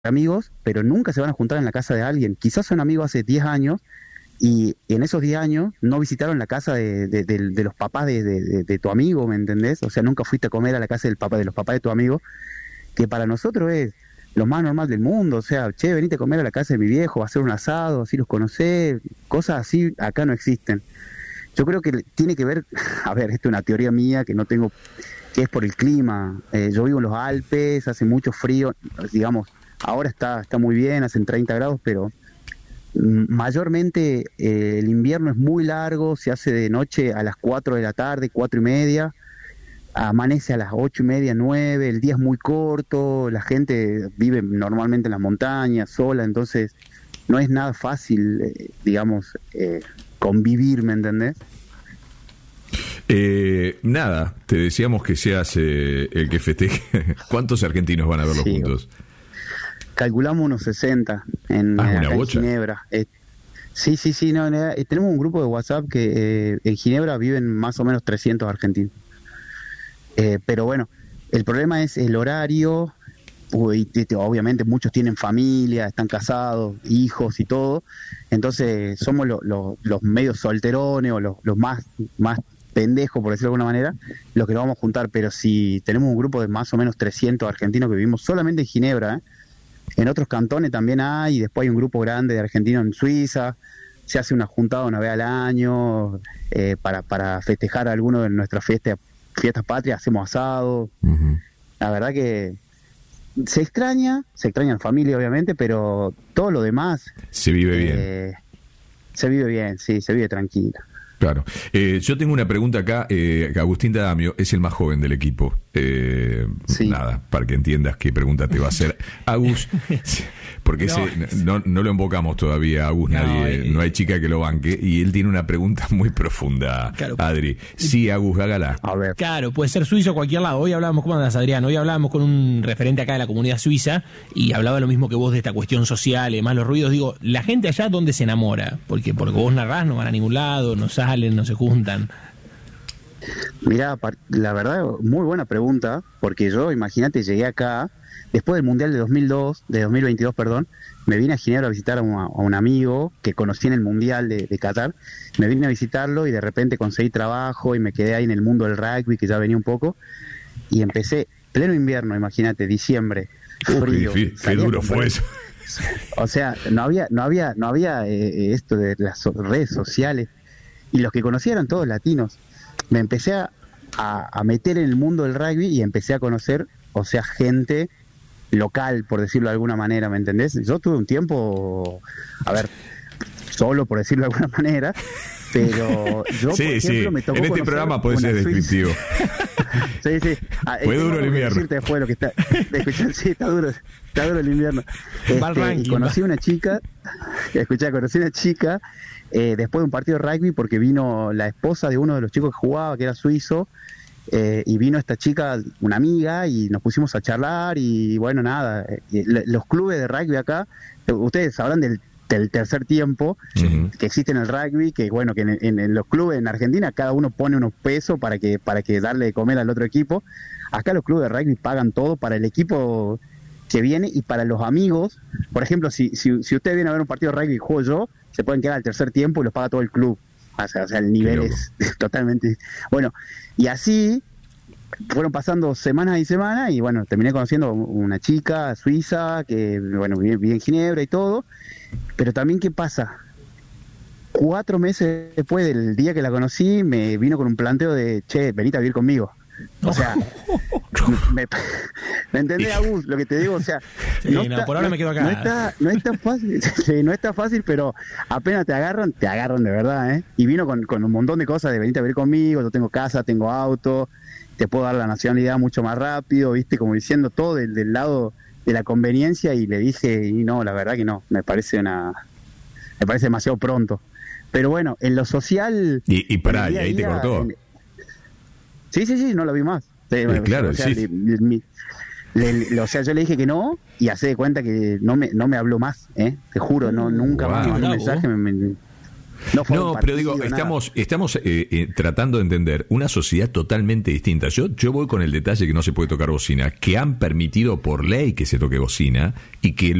amigos, pero nunca se van a juntar en la casa de alguien. Quizás son amigos hace 10 años y en esos 10 años no visitaron la casa de los papás de tu amigo, ¿me entendés? O sea, nunca fuiste a comer a la casa de los papás de tu amigo, que para nosotros es lo más normal del mundo. O sea, che, venite a comer a la casa de mi viejo, va a hacer un asado, así los conocés, cosas así acá no existen. Yo creo que tiene que ver, a ver, esto es una teoría mía que no tengo, que es por el clima. Yo vivo en los Alpes, hace mucho frío, digamos, ahora está muy bien, hacen 30 grados, pero mayormente el invierno es muy largo, se hace de noche a las 4 de la tarde, 4:30, amanece a las 8:30, 9, el día es muy corto, la gente vive normalmente en las montañas, sola, entonces no es nada fácil, digamos, convivir, ¿me entendés? Nada, te deseamos que seas el que festeje. ¿Cuántos argentinos van a verlo juntos? Calculamos unos 60 acá en Ginebra. Sí, no, tenemos un grupo de WhatsApp que en Ginebra viven más o menos 300 argentinos. Pero bueno, el problema es el horario. Obviamente muchos tienen familia, están casados, hijos y todo. Entonces somos los medios solterones o los más pendejos, por decirlo de alguna manera, los que nos vamos a juntar. Pero si tenemos un grupo de más o menos 300 argentinos que vivimos solamente en Ginebra, en otros cantones también hay, y después hay un grupo grande de argentinos en Suiza. Se hace una juntada una vez al año para festejar alguno de nuestras fiestas patrias, hacemos asado. Uh-huh. La verdad que se extraña en familia obviamente, pero todo lo demás se vive bien. Se vive bien, sí, se vive tranquilo. Claro. Yo tengo una pregunta acá. Agustín D'Adamio es el más joven del equipo. Sí. Nada, para que entiendas qué pregunta te va a hacer Agus, porque no lo invocamos todavía, Agus, no hay chica que lo banque, y él tiene una pregunta muy profunda, claro. Adri. Sí, Agus, hágala. A ver. Claro, puede ser suizo o cualquier lado. Hoy hablábamos, ¿cómo andas, Adrián? Hoy hablábamos con un referente acá de la comunidad suiza y hablaba lo mismo que vos de esta cuestión social, más los ruidos. Digo, la gente allá, ¿dónde se enamora? Porque vos narrás, no van a ningún lado, no salen, no se juntan. Mirá, la verdad, muy buena pregunta, porque yo, imagínate, llegué acá, después del Mundial de 2022, me vine a Ginebra a visitar a un amigo que conocí en el Mundial de Qatar, me vine a visitarlo y de repente conseguí trabajo y me quedé ahí en el mundo del rugby, que ya venía un poco, y empecé, pleno invierno, imagínate, diciembre, frío. Qué duro fue eso. O sea, no había esto de las redes sociales, y los que conocí eran todos latinos. Me empecé a meter en el mundo del rugby y empecé a conocer, o sea, gente local, por decirlo de alguna manera, ¿me entendés? Yo tuve un tiempo, a ver, solo por decirlo de alguna manera, pero yo, por ejemplo, me tocó en este programa puede ser descriptivo. Sí. Fue duro el invierno. Después lo que sí, está duro el invierno. Y conocí una chica, después de un partido de rugby, porque vino la esposa de uno de los chicos que jugaba, que era suizo, y vino esta chica, una amiga, y nos pusimos a charlar, y bueno, nada, los clubes de rugby acá, ustedes sabrán del tercer tiempo, que existe en el rugby, que bueno, que en los clubes en Argentina cada uno pone unos pesos para que darle de comer al otro equipo. Acá los clubes de rugby pagan todo para el equipo que viene y para los amigos. Por ejemplo, si usted viene a ver un partido de rugby y juego yo, se pueden quedar al tercer tiempo y los paga todo el club. O sea, el nivel es totalmente... Bueno, y así fueron pasando semanas y semanas, y bueno, terminé conociendo una chica suiza que, bueno, vive en Ginebra y todo. Pero también, ¿qué pasa? 4 meses después del día que la conocí, me vino con un planteo de, che, venite a vivir conmigo. O sea, ¿me entendés, Agus? Lo que te digo, o sea, por ahora me quedo acá. No es tan fácil, sí, no está fácil, pero apenas te agarran de verdad, ¿eh? Y vino con un montón de cosas de venite a vivir conmigo, yo tengo casa, tengo auto, te puedo dar la nacionalidad mucho más rápido, ¿viste? Como diciendo todo del lado de la conveniencia, y le dije, y no, la verdad que no, me parece demasiado pronto. Pero bueno, en lo social... Y pará, y ahí te cortó. Sí, no lo vi más. Claro, o sea, sí. O sea, yo le dije que no, y hace de cuenta que no me habló más, te juro, nunca más me mandó un mensaje. No, pero digo, estamos tratando de entender una sociedad totalmente distinta. Yo voy con el detalle que no se puede tocar bocina, que han permitido por ley que se toque bocina y que